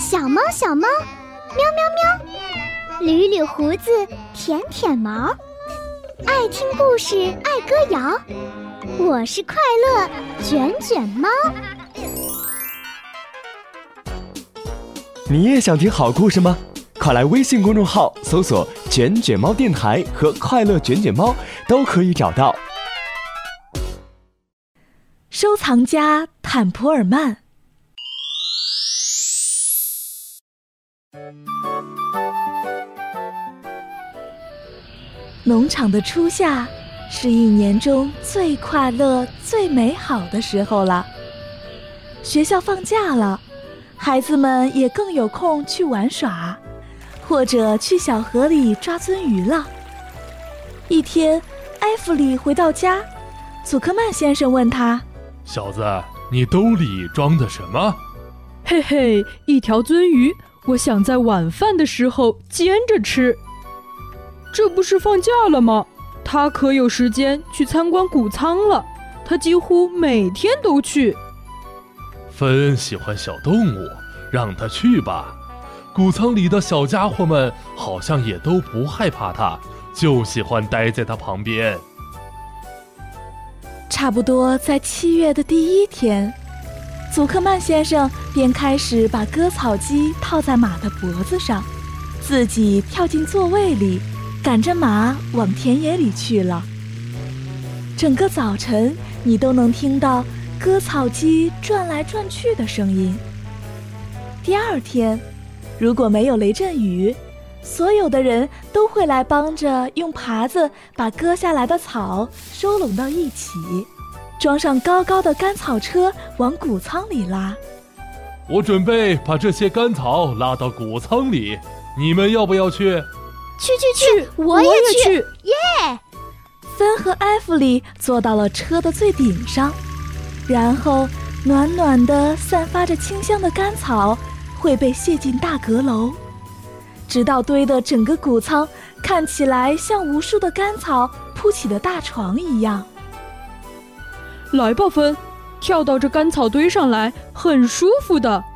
小猫小猫，喵喵喵，捋捋胡子，舔舔毛，爱听故事，爱歌谣。我是快乐卷卷猫。 你也想听好故事吗？快来微信公众号搜索卷卷猫电台和快乐卷卷猫，都可以找到。 收藏家坦普尔曼。农场的初夏是一年中最快乐最美好的时候了。学校放假了，孩子们也更有空去玩耍，或者去小河里抓鳟鱼了。一天，埃弗里回到家，祖克曼先生问他： 小子，你兜里装的什么？ 嘿嘿，一条鳟鱼，我想在晚饭的时候煎着吃。这不是放假了吗？他可有时间去参观谷仓了，他几乎每天都去。 芬喜欢小动物，让他去吧。谷仓里的小家伙们好像也都不害怕他，就喜欢待在他旁边。 差不多在7月的第1天，祖克曼先生便开始把割草机套在马的脖子上，自己跳进座位里，赶着马往田野里去了。整个早晨，你都能听到割草机转来转去的声音。第2天，如果没有雷阵雨，所有的人都会来帮着用耙子把割下来的草收拢到一起，装上高高的干草车往谷仓里拉。 我准备把这些干草拉到谷仓里，你们要不要去？ 去，我也去，耶！ 芬和埃弗里坐到了车的最顶上，然后暖暖的散发着清香的干草会被卸进大阁楼，直到堆得整个谷仓看起来像无数的干草铺起的大床一样。 来吧，芬，跳到这干草堆上来，很舒服的。